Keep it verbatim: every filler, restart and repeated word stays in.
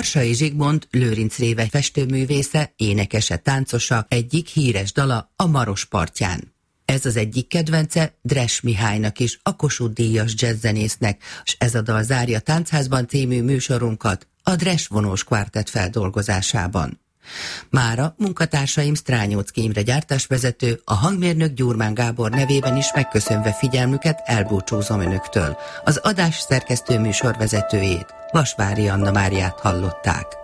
Harsai Zsigmond, Lőrinc Réve festőművésze, énekese, táncosa egyik híres dala a Maros partján. Ez az egyik kedvence Dres Mihálynak is, a Kossuth-díjas jazzzenésznek, és ez a dal zárja Táncházban című műsorunkat a Dres vonós kvártett feldolgozásában. Mára munkatársaim Strányóczky Imre gyártásvezető, a hangmérnök Gyurmán Gábor nevében is megköszönve figyelmüket elbúcsúzom önöktől. Az adás szerkesztő műsorvezetőjét, Vasvári Anna Máriát hallották.